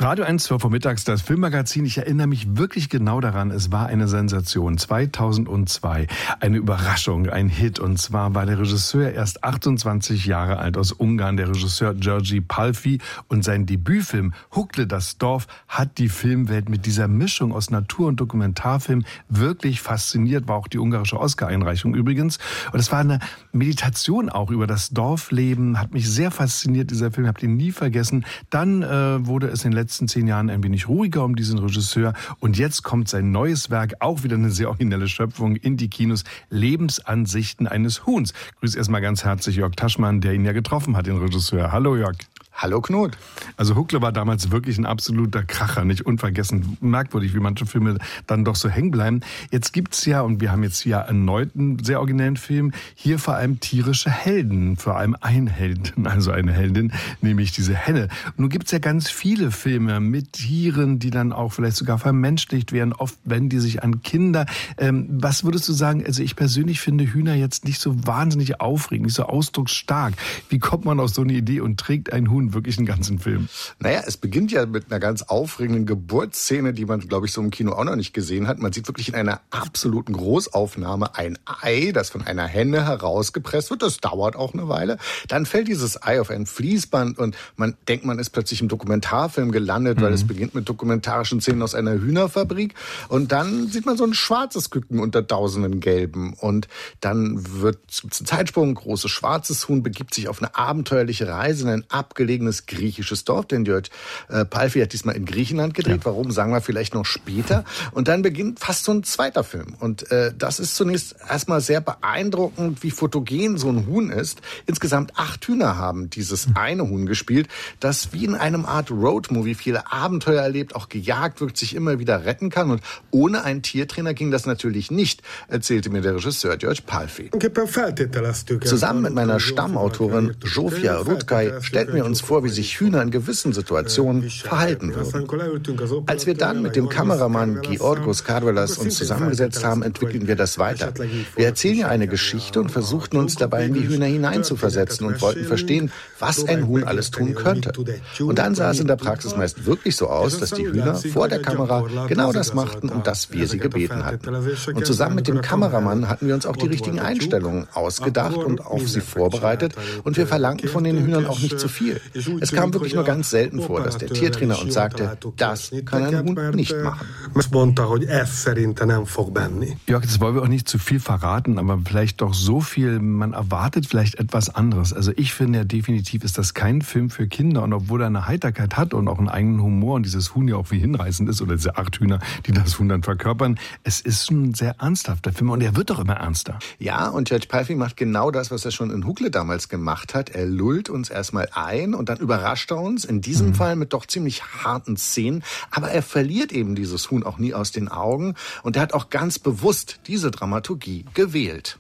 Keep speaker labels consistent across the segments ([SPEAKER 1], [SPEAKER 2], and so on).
[SPEAKER 1] Radio 1, 12 Uhr mittags, das Filmmagazin. Ich erinnere mich wirklich genau daran, es war eine Sensation. 2002, eine Überraschung, ein Hit. Und zwar war der Regisseur erst 28 Jahre alt aus Ungarn, der Regisseur György Pálffy. Und sein Debütfilm Hukle, das Dorf, hat die Filmwelt mit dieser Mischung aus Natur- und Dokumentarfilm wirklich fasziniert. War auch die ungarische Oscar-Einreichung übrigens. Und es war eine Meditation auch über das Dorfleben. Hat mich sehr fasziniert, dieser Film. Habt ihn nie vergessen. Dann wurde es in den letzten 10 Jahren ein wenig ruhiger um diesen Regisseur. Und jetzt kommt sein neues Werk, auch wieder eine sehr originelle Schöpfung, in die Kinos. Lebensansichten eines Huhns. Grüß erstmal ganz herzlich Jörg Taschmann, der ihn ja getroffen hat, den Regisseur. Hallo Jörg.
[SPEAKER 2] Hallo Knut.
[SPEAKER 1] Also Hukle war damals wirklich ein absoluter Kracher, nicht unvergessen. Merkwürdig, wie manche Filme dann doch so hängen bleiben. Jetzt gibt's ja, und wir haben jetzt hier erneut einen sehr originellen Film, hier vor allem tierische Helden, vor allem ein Helden, also eine Heldin, nämlich diese Henne. Und nun gibt's ja ganz viele Filme mit Tieren, die dann auch vielleicht sogar vermenschlicht werden, oft wenden die sich an Kinder. Was würdest du sagen, also ich persönlich finde Hühner jetzt nicht so wahnsinnig aufregend, nicht so ausdrucksstark. Wie kommt man auf so eine Idee und trägt ein Huhn wirklich einen ganzen Film?
[SPEAKER 2] Naja, es beginnt ja mit einer ganz aufregenden Geburtsszene, die man, glaube ich, so im Kino auch noch nicht gesehen hat. Man sieht wirklich in einer absoluten Großaufnahme ein Ei, das von einer Henne herausgepresst wird. Das dauert auch eine Weile. Dann fällt dieses Ei auf ein Fließband und man denkt, man ist plötzlich im Dokumentarfilm gelandet, weil es beginnt mit dokumentarischen Szenen aus einer Hühnerfabrik. Und dann sieht man so ein schwarzes Küken unter tausenden gelben. Und dann gibt's einen Zeitsprung, ein großes schwarzes Huhn begibt sich auf eine abenteuerliche Reise in ein abgelegenes griechisches Dorf, denn György Pálffy hat diesmal in Griechenland gedreht. Ja. Warum, sagen wir vielleicht noch später. Und dann beginnt fast so ein zweiter Film. Und das ist zunächst erstmal sehr beeindruckend, wie fotogen so ein Huhn ist. Insgesamt 8 Hühner haben dieses eine Huhn gespielt, das wie in einem Art Roadmovie viele Abenteuer erlebt, auch gejagt wird, sich immer wieder retten kann. Und ohne einen Tiertrainer ging das natürlich nicht, erzählte mir der Regisseur György Pálffy. Zusammen mit meiner Stammautorin Zsófia Rutkay stellten wir uns vor, wie sich Hühner in gewissen Situationen verhalten würden. Als wir dann mit dem Kameramann Georgos Karvelas uns zusammengesetzt haben, entwickelten wir das weiter. Wir erzählen ja eine Geschichte und versuchten uns dabei in die Hühner hineinzuversetzen und wollten verstehen, was ein Huhn alles tun könnte. Und dann sah es in der Praxis meist wirklich so aus, dass die Hühner vor der Kamera genau das machten, um das wir sie gebeten hatten. Und zusammen mit dem Kameramann hatten wir uns auch die richtigen Einstellungen ausgedacht und auf sie vorbereitet und wir verlangten von den Hühnern auch nicht zu viel. Es kam wirklich nur ganz selten vor, dass der Tiertrainer uns sagte, das kann ein Hund nicht machen.
[SPEAKER 1] Jörg, das wollen wir auch nicht zu viel verraten, aber vielleicht doch so viel, man erwartet vielleicht etwas anderes. Also ich finde ja definitiv ist das kein Film für Kinder und obwohl er eine Heiterkeit hat und auch einen eigenen Humor und dieses Huhn ja auch wie hinreißend ist oder diese 8 Hühner, die das Huhn dann verkörpern, es ist ein sehr ernsthafter Film und er wird doch immer ernster.
[SPEAKER 2] Ja, und György Pálffy macht genau das, was er schon in Hukle damals gemacht hat. Er lullt uns erstmal ein und dann überrascht er uns, in diesem Fall mit doch ziemlich harten Szenen, aber er verliert eben dieses Huhn auch nie aus den Augen und er hat auch ganz bewusst diese Dramaturgie gewählt.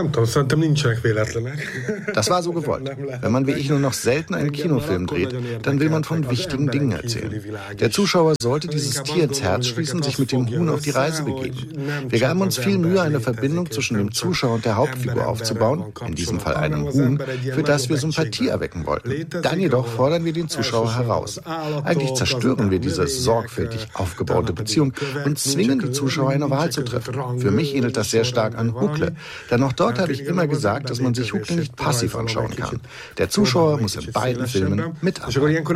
[SPEAKER 2] Das war so gewollt. Wenn man wie ich nur noch selten einen Kinofilm dreht, dann will man von wichtigen Dingen erzählen. Der Zuschauer sollte dieses Tier ins Herz schließen, sich mit dem Huhn auf die Reise begeben. Wir gaben uns viel Mühe, eine Verbindung zwischen dem Zuschauer und der Hauptfigur aufzubauen, in diesem Fall einem Huhn, für das wir Sympathie erwecken wollten. Dann jedoch fordern wir den Zuschauer heraus. Eigentlich zerstören wir diese sorgfältig aufgebaute Beziehung und zwingen die Zuschauer, eine Wahl zu treffen. Für mich ähnelt das sehr stark an Hukle. Denn auch dort habe ich immer gesagt, dass man sich Hukle nicht passiv anschauen kann. Der Zuschauer muss in beiden Filmen mitarbeiten.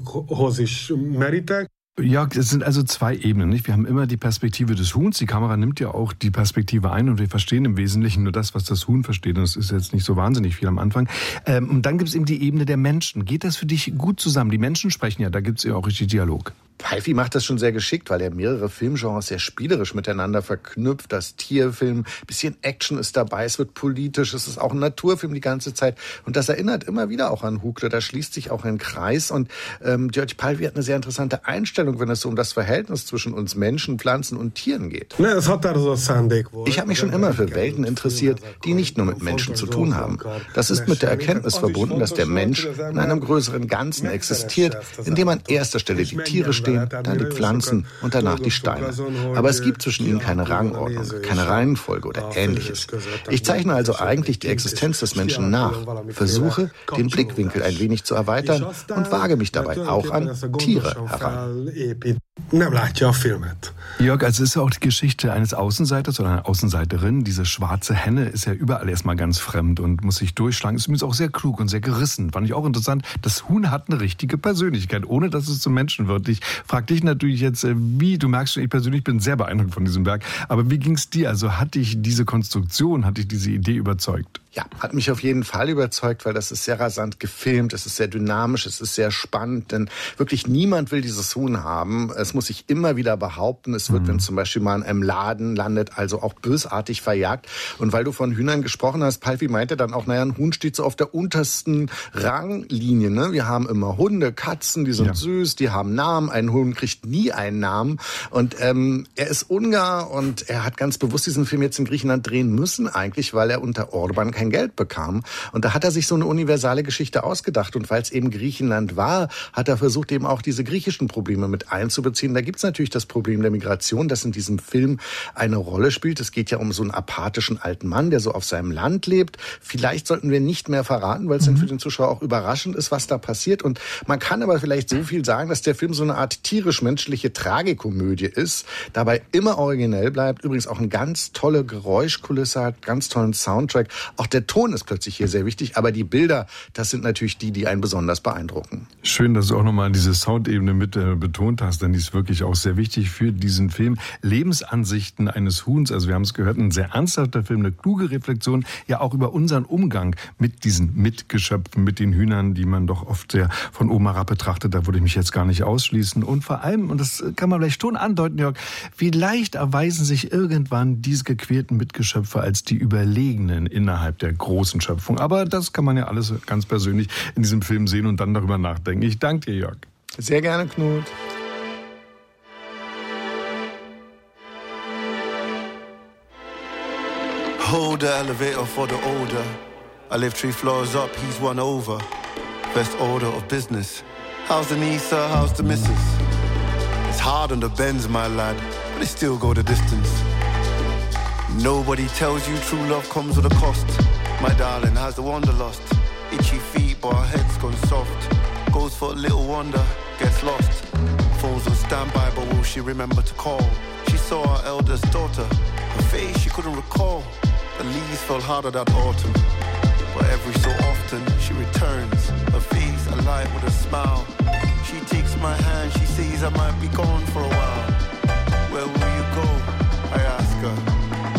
[SPEAKER 1] Ja, es sind also 2 Ebenen, nicht? Wir haben immer die Perspektive des Huhns. Die Kamera nimmt ja auch die Perspektive ein und wir verstehen im Wesentlichen nur das, was das Huhn versteht. Und das ist jetzt nicht so wahnsinnig viel am Anfang. Und dann gibt es eben die Ebene der Menschen. Geht das für dich gut zusammen? Die Menschen sprechen ja, da gibt es ja auch richtig Dialog.
[SPEAKER 2] Pálffy macht das schon sehr geschickt, weil er mehrere Filmgenres sehr spielerisch miteinander verknüpft. Das Tierfilm, bisschen Action ist dabei, es wird politisch, es ist auch ein Naturfilm die ganze Zeit. Und das erinnert immer wieder auch an Hukle, da schließt sich auch ein Kreis. Und György Pálffy hat eine sehr interessante Einstellung, wenn es so um das Verhältnis zwischen uns Menschen, Pflanzen und Tieren geht. Ich habe mich schon immer für Welten interessiert, die nicht nur mit Menschen zu tun haben. Das ist mit der Erkenntnis verbunden, dass der Mensch in einem größeren Ganzen existiert, in dem an erster Stelle die Tiere stehen stehen, dann die Pflanzen und danach die Steine. Aber es gibt zwischen ihnen keine Rangordnung, keine Reihenfolge oder Ähnliches. Ich zeichne also eigentlich die Existenz des Menschen nach, versuche, den Blickwinkel ein wenig zu erweitern und wage mich dabei auch an Tiere heran.
[SPEAKER 1] Jörg, also ist ja auch die Geschichte eines Außenseiters oder einer Außenseiterin. Diese schwarze Henne ist ja überall erstmal ganz fremd und muss sich durchschlagen. Ist übrigens auch sehr klug und sehr gerissen. Fand ich auch interessant. Das Huhn hat eine richtige Persönlichkeit, ohne dass es zum Menschen wird. Ich frage dich natürlich jetzt, wie, du merkst schon, ich persönlich bin sehr beeindruckt von diesem Werk. Aber wie ging es dir? Also hat dich diese Konstruktion, hat dich diese Idee überzeugt?
[SPEAKER 2] Ja, hat mich auf jeden Fall überzeugt, weil das ist sehr rasant gefilmt, es ist sehr dynamisch, es ist sehr spannend, denn wirklich niemand will dieses Huhn haben. Es muss sich immer wieder behaupten, es wird, wenn zum Beispiel mal in einem Laden landet, also auch bösartig verjagt. Und weil du von Hühnern gesprochen hast, Palfi meinte dann auch, naja, ein Huhn steht so auf der untersten Ranglinie. Ne? Wir haben immer Hunde, Katzen, die sind süß, die haben Namen. Ein Huhn kriegt nie einen Namen. Und er ist Ungar und er hat ganz bewusst diesen Film jetzt in Griechenland drehen müssen eigentlich, weil er unter Orban kein Geld bekam. Und da hat er sich so eine universale Geschichte ausgedacht. Und weil es eben Griechenland war, hat er versucht, eben auch diese griechischen Probleme mit einzubeziehen. Da gibt es natürlich das Problem der Migration, das in diesem Film eine Rolle spielt. Es geht ja um so einen apathischen alten Mann, der so auf seinem Land lebt. Vielleicht sollten wir nicht mehr verraten, weil es dann für den Zuschauer auch überraschend ist, was da passiert. Und man kann aber vielleicht so viel sagen, dass der Film so eine Art tierisch-menschliche Tragikomödie ist, dabei immer originell bleibt. Übrigens auch eine ganz tolle Geräuschkulisse hat, ganz tollen Soundtrack. Auch der Ton ist plötzlich hier sehr wichtig, aber die Bilder, das sind natürlich die einen besonders beeindrucken.
[SPEAKER 1] Schön, dass du auch nochmal diese Soundebene mit betont hast, denn die ist wirklich auch sehr wichtig für diesen Film. Lebensansichten eines Huhns, also wir haben es gehört, ein sehr ernsthafter Film, eine kluge Reflexion, ja auch über unseren Umgang mit diesen Mitgeschöpfen, mit den Hühnern, die man doch oft sehr von oben herab betrachtet, da würde ich mich jetzt gar nicht ausschließen. Und vor allem, und das kann man vielleicht schon andeuten, Jörg, vielleicht erweisen sich irgendwann diese gequälten Mitgeschöpfe als die Überlegenen innerhalb der großen Schöpfung. Aber das kann man ja alles ganz persönlich in diesem Film sehen und dann darüber nachdenken. Ich danke dir, Jörg.
[SPEAKER 2] Sehr gerne, Knut.
[SPEAKER 3] Hold the elevator for the older. I live 3 floors up, he's 1 over. Best order of business. How's the niece, sir? How's the missus? It's hard on the Benz, my lad, but they still go the distance. Nobody tells you true love comes with a cost. My darling has the wanderlust. Itchy feet, but her head's gone soft. Goes for a little wonder, gets lost. Phone's on standby, but will she remember to call? She saw her eldest daughter. Her face she couldn't recall. The leaves fell harder that autumn. But every so often she returns. Her face alight with a smile. She takes my hand, she says I might be gone for a while. Where will